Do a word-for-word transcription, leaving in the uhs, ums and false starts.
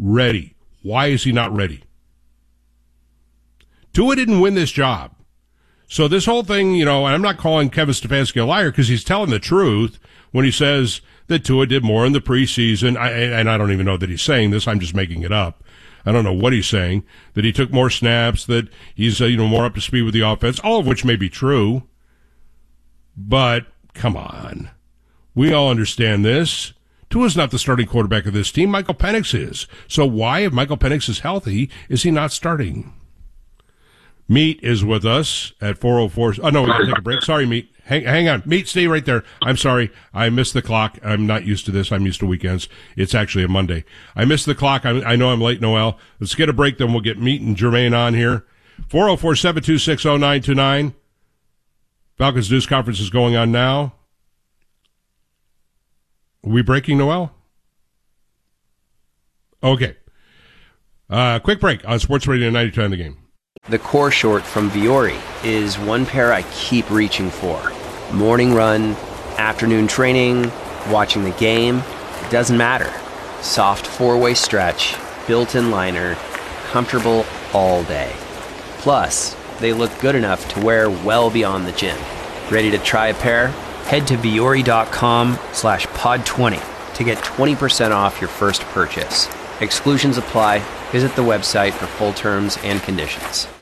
ready. Why is he not ready? Tua didn't win this job. So this whole thing, you know, and I'm not calling Kevin Stefanski a liar because he's telling the truth when he says that Tua did more in the preseason. I, and I don't even know that he's saying this. I'm just making it up. I don't know what he's saying. That he took more snaps, that he's, uh, you know, more up to speed with the offense, all of which may be true. But, come on. We all understand this. Tua's not the starting quarterback of this team. Michael Penix is. So why, if Michael Penix is healthy, is he not starting? Meat is with us at four oh four. Oh, no, we got to take a break. Sorry, Meat. Hang, hang on. Meat, stay right there. I'm sorry. I missed the clock. I'm not used to this. I'm used to weekends. It's actually a Monday. I missed the clock. I, I know I'm late, Noel. Let's get a break, then we'll get Meat and Jermaine on here. four oh four, seven two six, oh nine two nine. Falcons News Conference is going on now. Are we breaking, Noel? Okay. Uh, quick break on Sports Radio ninety-two on The Game. The core short from Vuori is one pair I keep reaching for. Morning run, afternoon training, watching the game, it doesn't matter. Soft four-way stretch, built-in liner, comfortable all day. Plus, they look good enough to wear well beyond the gym. Ready to try a pair? Head to Vuori.com slash pod 20 to get twenty percent off your first purchase. Exclusions apply. Visit the website for full terms and conditions.